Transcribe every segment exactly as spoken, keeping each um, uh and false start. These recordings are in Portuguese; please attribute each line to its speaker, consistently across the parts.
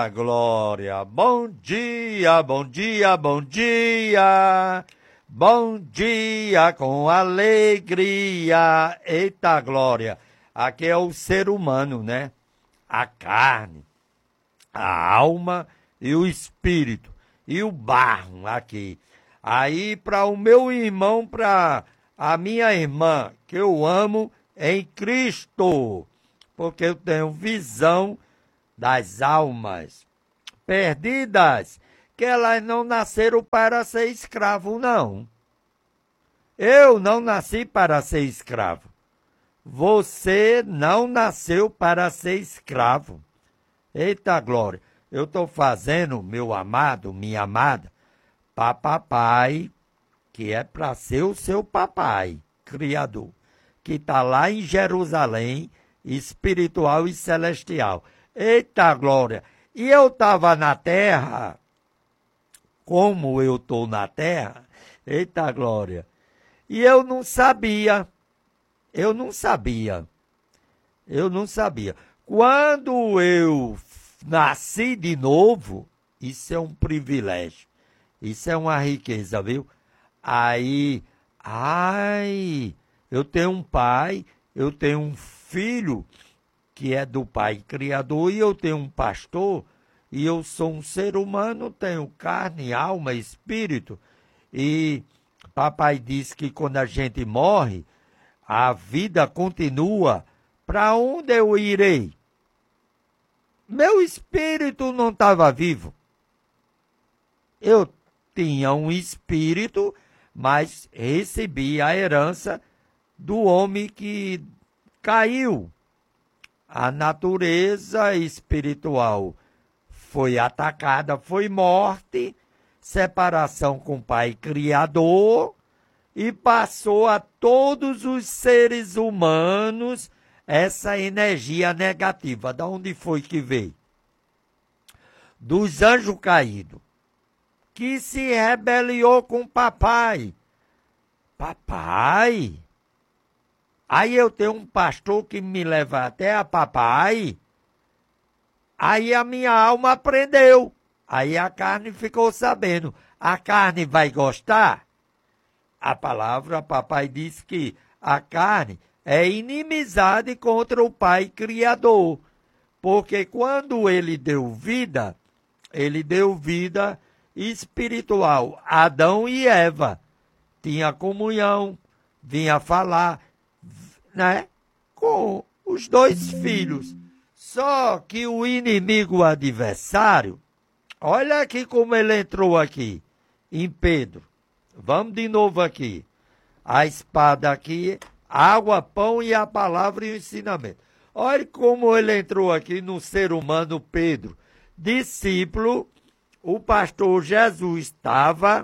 Speaker 1: Glória, bom dia, bom dia, bom dia, bom dia com alegria, eita glória, aqui é o ser humano, né? A carne, a alma e o espírito, e o barro aqui. Aí para o meu irmão, para a minha irmã, que eu amo em Cristo, porque eu tenho visão das almas perdidas, que elas não nasceram para ser escravo, não. Eu não nasci para ser escravo. Você não nasceu para ser escravo. Eita glória, eu estou fazendo, meu amado, minha amada, para papai, que é para ser o seu papai, criador, que está lá em Jerusalém, espiritual e celestial. Eita glória! E eu estava na terra, como eu estou na terra, eita glória, e eu não sabia, eu não sabia, eu não sabia. Quando eu nasci de novo, isso é um privilégio, isso é uma riqueza, viu? Aí, ai, eu tenho um pai, eu tenho um filho, que é do Pai Criador, e eu tenho um pastor, e eu sou um ser humano, tenho carne, alma, espírito, e papai diz que quando a gente morre, a vida continua. Para onde eu irei? Meu espírito não estava vivo. Eu tinha um espírito, mas recebi a herança do homem que caiu. A natureza espiritual foi atacada, foi morte, separação com o Pai Criador, e passou a todos os seres humanos essa energia negativa. Da onde foi que veio? Dos anjos caídos, que se rebeliou com o papai. Papai? Aí eu tenho um pastor que me leva até a papai. Aí a minha alma aprendeu. Aí a carne ficou sabendo. A carne vai gostar? A palavra, papai diz que a carne é inimizade contra o Pai Criador. Porque quando ele deu vida, ele deu vida espiritual. Adão e Eva tinha comunhão, vinha falar, né, com os dois filhos. Só que o inimigo, o adversário, olha aqui como ele entrou aqui, em Pedro. Vamos de novo aqui. A espada aqui, água, pão e a palavra e o ensinamento. Olha como ele entrou aqui no ser humano Pedro. Discípulo, o pastor Jesus estava.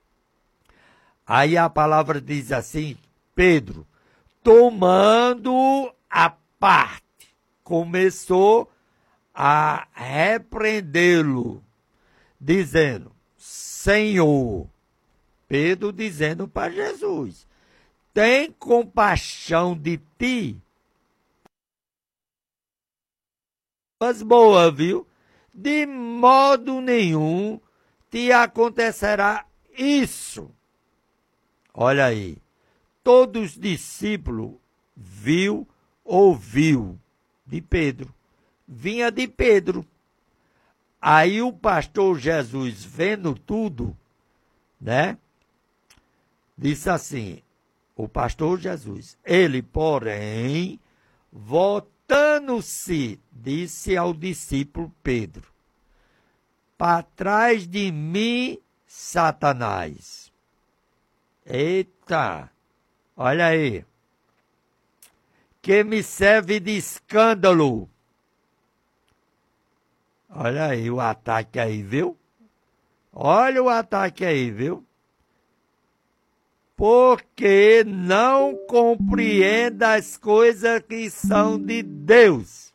Speaker 1: Aí a palavra diz assim, Pedro, tomando a parte, começou a repreendê-lo, dizendo, Senhor, Pedro dizendo para Jesus, tem compaixão de ti? Mas boa, viu? De modo nenhum te acontecerá isso. Olha aí. Todos os discípulos viu, ouviu de Pedro. Vinha de Pedro. Aí o pastor Jesus, vendo tudo, né? Disse assim, o pastor Jesus, ele, porém, voltando-se, disse ao discípulo Pedro, para trás de mim, Satanás. Eita, olha aí, que me serve de escândalo. Olha aí o ataque aí, viu? Olha o ataque aí, viu? Porque não compreenda as coisas que são de Deus,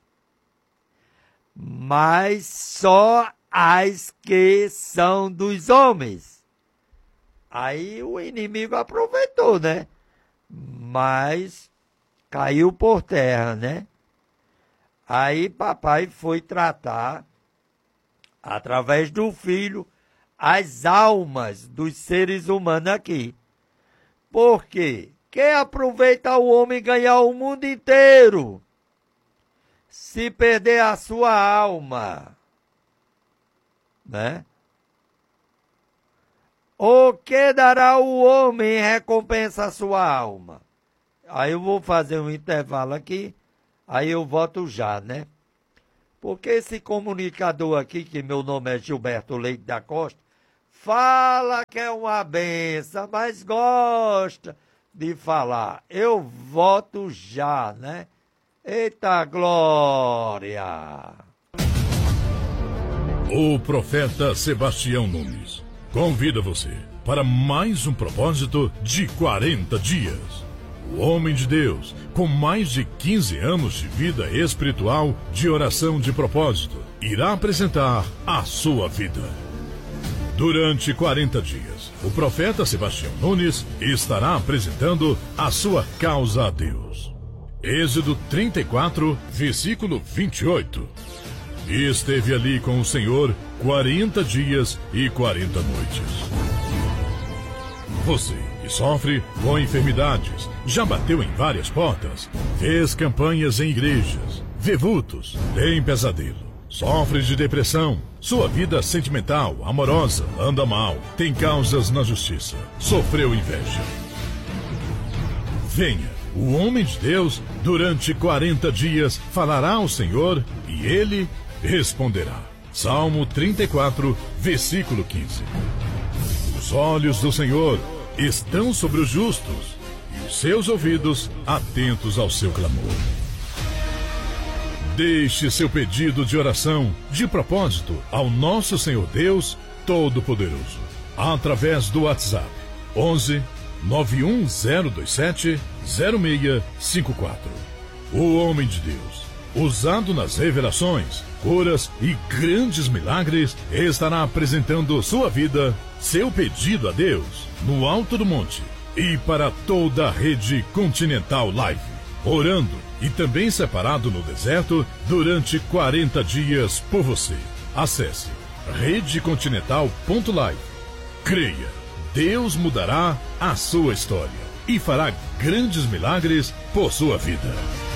Speaker 1: mas só as que são dos homens. Aí o inimigo aproveitou, né? Mas caiu por terra, né? Aí papai foi tratar através do Filho, as almas dos seres humanos aqui. Por quê? Quer aproveitar o homem ganhar o mundo inteiro, se perder a sua alma, né? O que dará o homem em recompensa a sua alma? Aí eu vou fazer um intervalo aqui, aí eu volto já, né? Porque esse comunicador aqui, que meu nome é Gilberto Leite da Costa, fala que é uma benção, mas gosta de falar. Eu volto já, né? Eita glória!
Speaker 2: O profeta Sebastião Nunes convida você para mais um propósito de quarenta dias. O homem de Deus, com mais de quinze anos de vida espiritual, de oração de propósito, irá apresentar a sua vida. Durante quarenta dias, o profeta Sebastião Nunes estará apresentando a sua causa a Deus. Êxodo trinta e quatro, versículo vinte e oito. E esteve ali com o Senhor quarenta dias e quarenta noites. Você que sofre com enfermidades, já bateu em várias portas, fez campanhas em igrejas, vê vultos, tem pesadelo, sofre de depressão, sua vida sentimental, amorosa, anda mal, tem causas na justiça, sofreu inveja. Venha, o homem de Deus, durante quarenta dias, falará ao Senhor e ele responderá. Salmo trinta e quatro, versículo quinze. Os olhos do Senhor estão sobre os justos e os seus ouvidos atentos ao seu clamor. Deixe seu pedido de oração, de propósito, ao nosso Senhor Deus Todo-Poderoso, através do WhatsApp onze, nove um zero dois sete, zero seis cinco quatro. O homem de Deus, usado nas revelações, curas e grandes milagres, estará apresentando sua vida, seu pedido a Deus, no alto do monte e para toda a rede Continental Live, orando e também separado no deserto durante quarenta dias por você. Acesse rede continental ponto live. Creia, Deus mudará a sua história e fará grandes milagres por sua vida.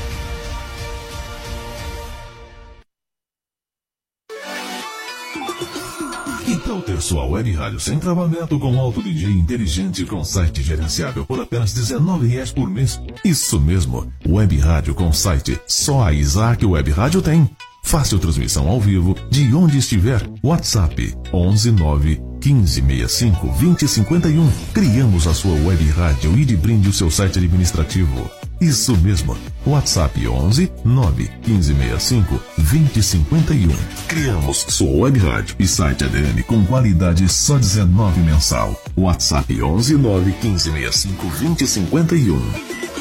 Speaker 3: Que tal ter sua web rádio sem travamento com alto D J inteligente com site gerenciável por apenas dezenove reais por mês? Isso mesmo, web rádio com site só a Isaac Web Rádio tem. Fácil transmissão ao vivo de onde estiver. WhatsApp onze nove quinze sessenta e cinco vinte cinquenta e um. Criamos a sua web rádio e de brinde o seu site administrativo. Isso mesmo, WhatsApp onze nove quinze sessenta e cinco vinte cinquenta e um. Criamos sua web rádio e site A D M com qualidade só dezenove mensal. WhatsApp onze nove quinze sessenta e cinco vinte cinquenta e um.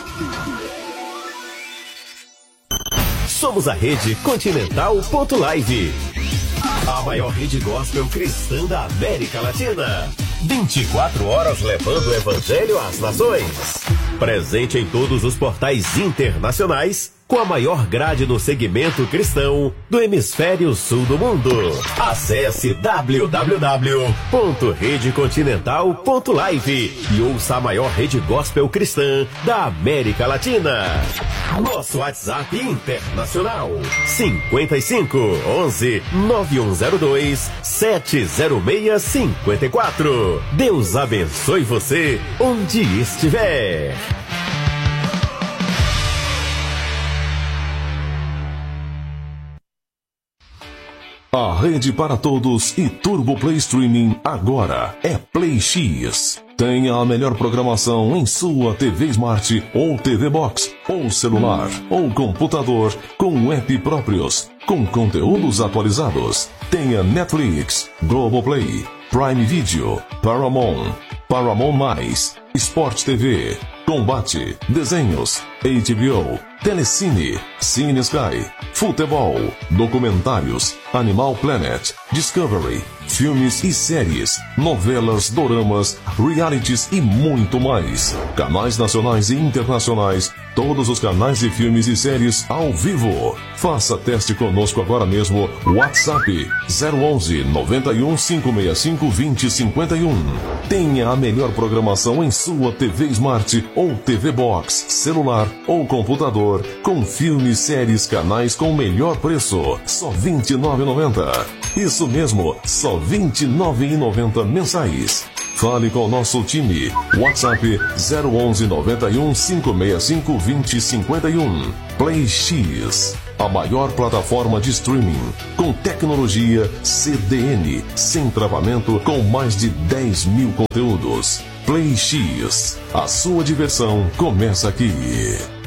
Speaker 4: Somos a rede Continental ponto live, a maior rede gospel cristã da América Latina. vinte e quatro horas levando o evangelho às nações. Presente em todos os portais internacionais, com a maior grade no segmento cristão do hemisfério sul do mundo. Acesse w w w ponto rede continental ponto live e ouça a maior rede gospel cristã da América Latina. Nosso WhatsApp internacional cinquenta e cinco, onze, nove um zero dois, sete zero seis cinco quatro. Deus abençoe você onde estiver.
Speaker 3: A rede para todos e Turbo Play Streaming agora é Play X. Tenha a melhor programação em sua T V Smart ou T V Box, ou celular, ou computador, com app próprios, com conteúdos atualizados. Tenha Netflix, Globoplay, Prime Video, Paramount, Paramount+, Sport T V, combate, desenhos, H B O, Telecine, Cine Sky, futebol, documentários, Animal Planet, Discovery, filmes e séries, novelas, doramas, realities e muito mais. Canais nacionais e internacionais, todos os canais de filmes e séries ao vivo. Faça teste conosco agora mesmo. WhatsApp zero onze, noventa e um, cinco seis cinco, vinte, cinquenta e um. Tenha a melhor programação em sua T V Smart ou T V Box, celular ou computador, com filmes, séries, canais com melhor preço. Só vinte e nove reais e noventa centavos. Isso mesmo, só vinte e nove reais e noventa centavos mensais. Fale com o nosso time. WhatsApp zero onze, noventa e um, cinco seis cinco, vinte, cinquenta e um. Play X, a maior plataforma de streaming, com tecnologia C D N, sem travamento, com mais de dez mil conteúdos. Play X, a sua diversão começa aqui.